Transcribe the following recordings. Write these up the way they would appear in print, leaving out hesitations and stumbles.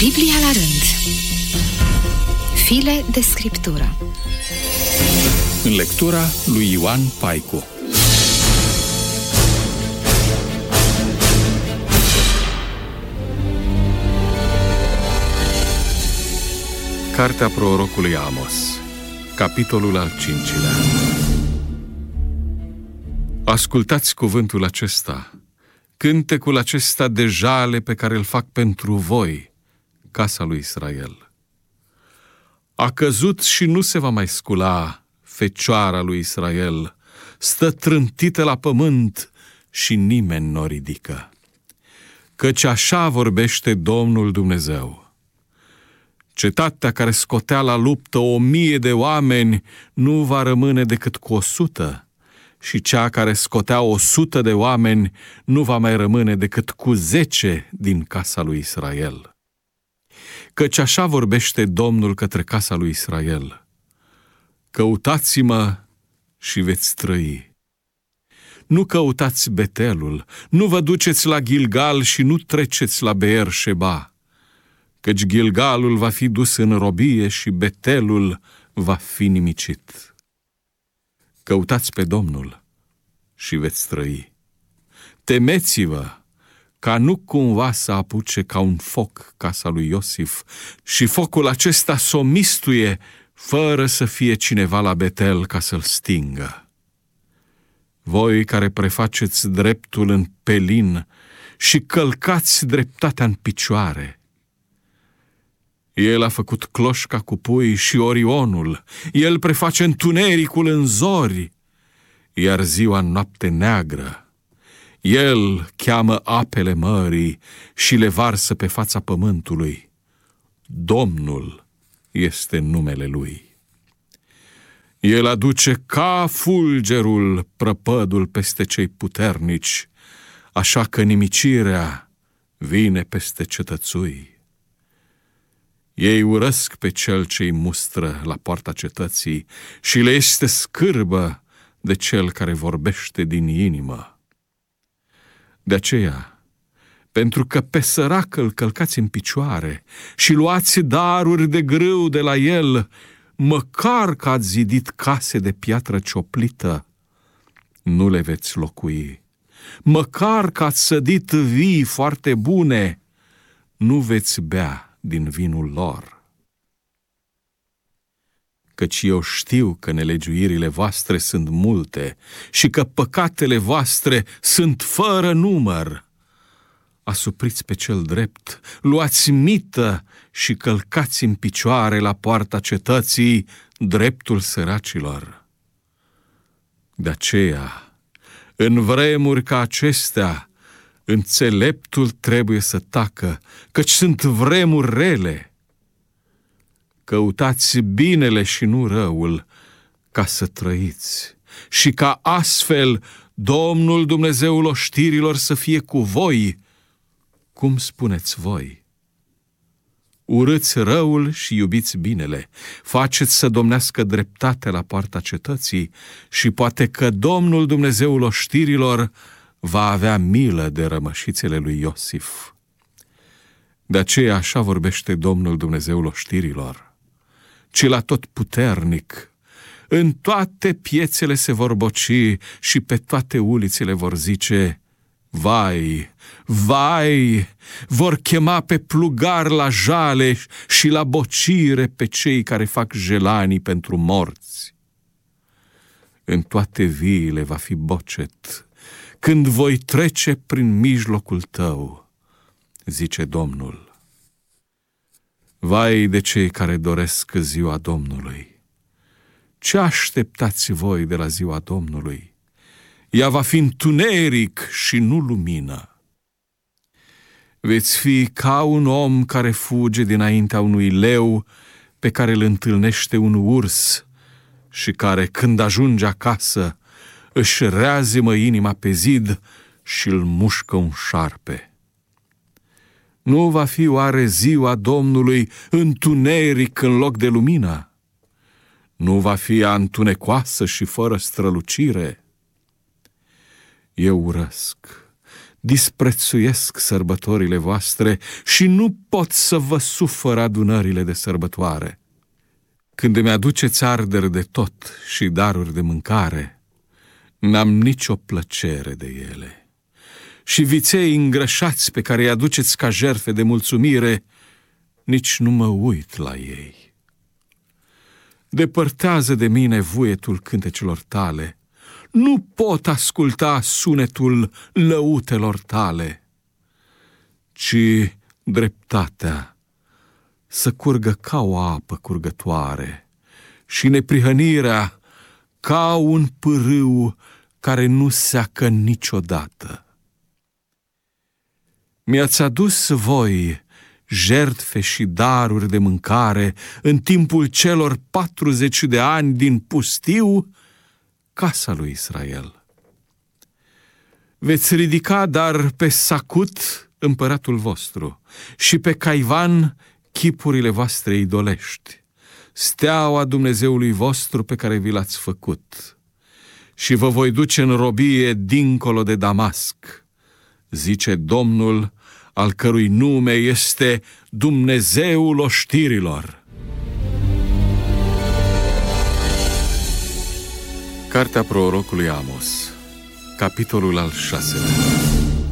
Biblia la rând. File de scriptură. În lectura lui Ioan Paicu. Cartea prorocului Amos, capitolul al 5-lea. Ascultați cuvântul acesta, cântecul acesta de jale pe care îl fac pentru voi, casa lui Israel. A căzut și nu se va mai scula fecioara lui Israel, stă trântită la pământ și nimeni n-o ridică. Căci așa vorbește Domnul Dumnezeu. Cetatea care scotea la luptă 1000 de oameni nu va rămâne decât cu 100, și cea care scotea 100 de oameni nu va mai rămâne decât cu 10 din casa lui Israel. Căci așa vorbește Domnul către casa lui Israel: căutați-mă și veți trăi. Nu căutați Betelul, nu vă duceți la Gilgal și nu treceți la Beer-Sheba, căci Gilgalul va fi dus în robie și Betelul va fi nimicit. Căutați pe Domnul și veți trăi. Temeți-vă ca nu cumva să apuce ca un foc casa lui Iosif și focul acesta s-o mistuie fără să fie cineva la Betel ca să-l stingă. Voi care prefaceți dreptul în pelin și călcați dreptatea în picioare. El a făcut cloșca cu pui și Orionul, el preface întunericul în zori, iar ziua în noapte neagră. El cheamă apele mării și le varsă pe fața pământului. Domnul este numele lui. El aduce ca fulgerul prăpădul peste cei puternici, așa că nimicirea vine peste cetățui. Ei urăsc pe cel ce-i mustră la poarta cetății și le este scârbă de cel care vorbește din inimă. De aceea, pentru că pe sărac îl călcați în picioare și luați daruri de grâu de la el, măcar că ați zidit case de piatră cioplită, nu le veți locui. Măcar că ați sădit vii foarte bune, nu veți bea din vinul lor. Căci eu știu că nelegiuirile voastre sunt multe și că păcatele voastre sunt fără număr. Asupriți pe cel drept, luați mită și călcați în picioare la poarta cetății dreptul săracilor. De aceea, în vremuri ca acestea, înțeleptul trebuie să tacă, căci sunt vremuri rele. Căutați binele și nu răul, ca să trăiți, și ca astfel Domnul Dumnezeul oștirilor să fie cu voi, cum spuneți voi. Urâți răul și iubiți binele, faceți să domnească dreptatea la poarta cetății și poate că Domnul Dumnezeul oștirilor va avea milă de rămășițele lui Iosif. De aceea așa vorbește Domnul Dumnezeul oștirilor: cel atotputernic, în toate piețele se vor boci și pe toate ulițele vor zice: vai, vai, vor chema pe plugar la jale și la bocire pe cei care fac jelanii pentru morți. În toate viile va fi bocet când voi trece prin mijlocul tău, zice Domnul. Vai de cei care doresc ziua Domnului! Ce așteptați voi de la ziua Domnului? Ea va fi întuneric și nu lumină. Veți fi ca un om care fuge dinaintea unui leu pe care îl întâlnește un urs și care, când ajunge acasă, își reazimă inima pe zid și îl mușcă un șarpe. Nu va fi oare ziua Domnului întuneric în loc de lumină? Nu va fi ea întunecoasă și fără strălucire? Eu urăsc, disprețuiesc sărbătorile voastre și nu pot să vă sufăr adunările de sărbătoare. Când îmi aduceți arderi de tot și daruri de mâncare, n-am nicio plăcere de ele. Și viței îngrășați pe care îi aduceți ca jertfe de mulțumire, nici nu mă uit la ei. Depărtează de mine vuietul cântecelor tale, nu pot asculta sunetul lăutelor tale, ci dreptatea să curgă ca o apă curgătoare și neprihănirea ca un pârâu care nu seacă niciodată. Mi-ați adus voi jertfe și daruri de mâncare în timpul celor 40 de ani din pustiu, casa lui Israel. Veți ridica dar pe Sacut împăratul vostru și pe Caivan chipurile voastre idolești, steaua Dumnezeului vostru pe care vi l-ați făcut, și vă voi duce în robie dincolo de Damasc, zice Domnul, al cărui nume este Dumnezeul oștirilor. Cartea prorocului Amos, capitolul al 6-lea.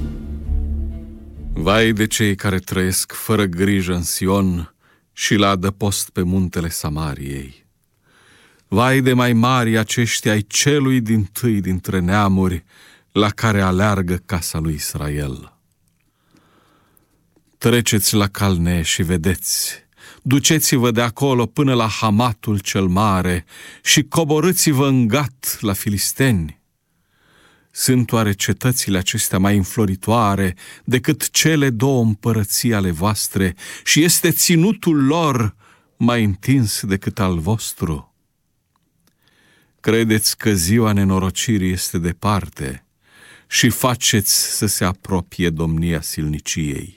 Vai de cei care trăiesc fără grijă în Sion și la adăpost pe muntele Samariei! Vai de mai mari aceștia ai celui dintâi dintre neamuri la care aleargă casa lui Israel! Treceți la Calne și vedeți, duceți-vă de acolo până la Hamatul cel mare și coborâți-vă în Gat la filisteni. Sunt oare cetățile acestea mai înfloritoare decât cele două împărății ale voastre și este ținutul lor mai întins decât al vostru? Credeți că ziua nenorocirii este departe și faceți să se apropie domnia silniciei.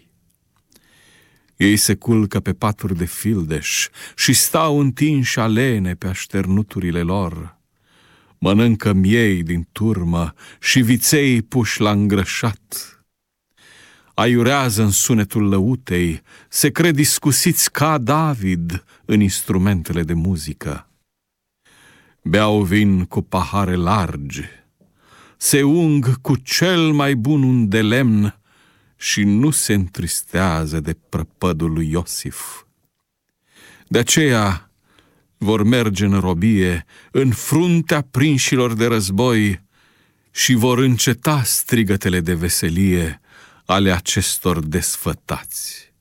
Ei se culcă pe paturi de fildeș și stau întinși alene pe așternuturile lor. Mănâncă miei din turmă și viței puși la îngrășat. Aiurează în sunetul lăutei, se cred iscusiți ca David în instrumentele de muzică. Beau vin cu pahare largi, se ung cu cel mai bun un de lemn și nu se întristează de prăpădul lui Iosif. De aceea vor merge în robie, în fruntea prinșilor de război și vor înceta strigătele de veselie ale acestor desfătați.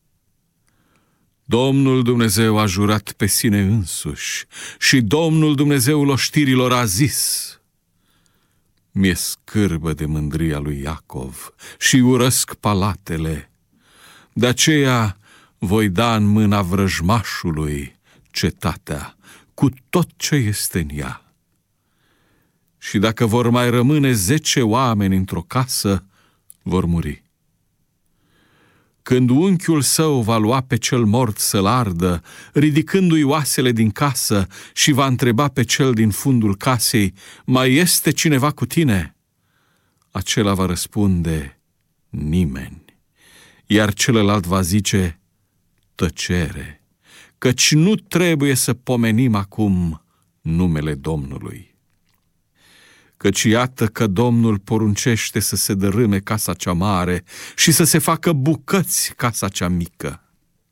Domnul Dumnezeu a jurat pe sine însuși și Domnul Dumnezeul oștirilor a zis: mi-e scârbă de mândria lui Iacov și urăsc palatele. De aceea voi da în mâna vrăjmașului cetatea cu tot ce este în ea. Și dacă vor mai rămâne 10 oameni într-o casă, vor muri. Când unchiul său va lua pe cel mort să-l ardă, ridicându-i oasele din casă, și va întreba pe cel din fundul casei: mai este cineva cu tine? Acela va răspunde: nimeni. Iar celălalt va zice: tăcere, căci nu trebuie să pomenim acum numele Domnului. Căci iată că Domnul poruncește să se dărâme casa cea mare și să se facă bucăți casa cea mică.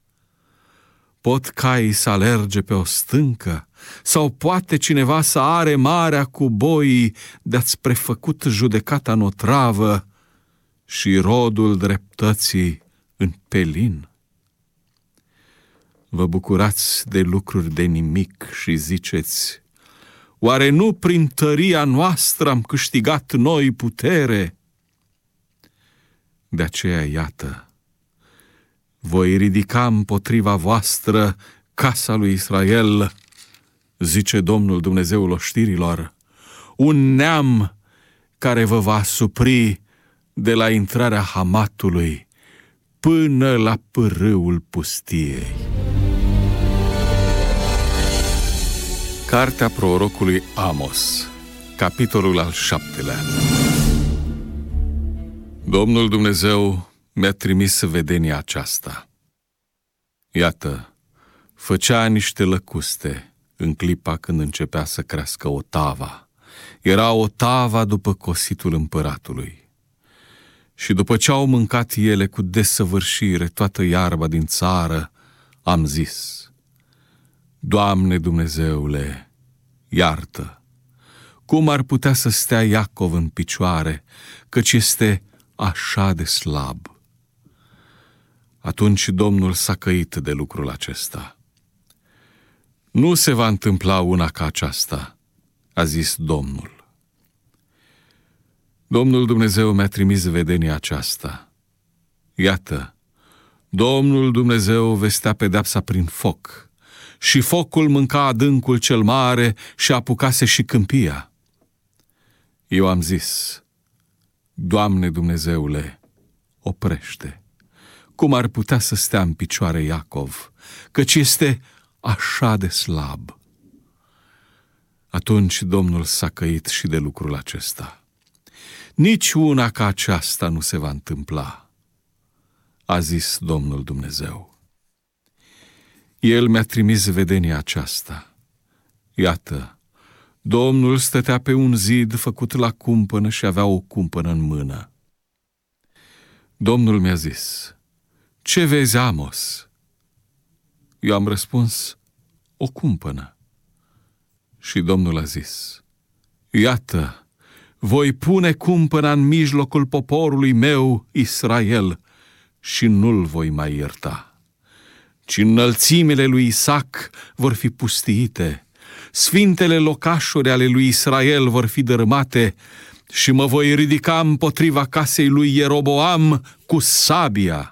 Pot caii să alerge pe o stâncă? Sau poate cineva să are marea cu boii de-ați prefăcut judecata în otravă și rodul dreptății în pelin? Vă bucurați de lucruri de nimic și ziceți: oare nu prin tăria noastră am câștigat noi putere? De aceea, iată, voi ridica împotriva voastră casa lui Israel, zice Domnul Dumnezeul oștirilor, un neam care vă va supri de la intrarea Hamatului până la pârâul pustiei. Cartea prorocului Amos, capitolul al 7-lea. Domnul Dumnezeu mi-a trimis vedenia aceasta. Iată, făcea niște lăcuste în clipa când începea să crească otava. Era otava după cositul împăratului. Și după ce au mâncat ele cu desăvârșire toată iarba din țară, am zis: Doamne Dumnezeule, iartă! Cum ar putea să stea Iacov în picioare, căci este așa de slab? Atunci Domnul s-a căit de lucrul acesta. Nu se va întâmpla una ca aceasta, a zis Domnul. Domnul Dumnezeu mi-a trimis vedenia aceasta. Iată, Domnul Dumnezeu vestea pedeapsa prin foc, și focul mânca adâncul cel mare și apucase și câmpia. Eu am zis: Doamne Dumnezeule, oprește! Cum ar putea să stea în picioare Iacov, căci este așa de slab? Atunci Domnul s-a căit și de lucrul acesta. Nici una ca aceasta nu se va întâmpla, a zis Domnul Dumnezeu. El mi-a trimis vedenia aceasta. Iată, Domnul stătea pe un zid făcut la cumpănă și avea o cumpănă în mână. Domnul mi-a zis: Ce vezi, Amos? Eu am răspuns: O cumpănă. Și Domnul a zis: Iată, voi pune cumpăna în mijlocul poporului meu, Israel, și nu-l voi mai ierta. Ci înălțimile lui Isaac vor fi pustiite, sfintele locașuri ale lui Israel vor fi dărâmate și mă voi ridica împotriva casei lui Ieroboam cu sabia.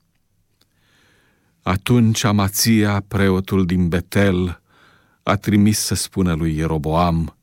Atunci Amația, preotul din Betel, a trimis să spună lui Ieroboam: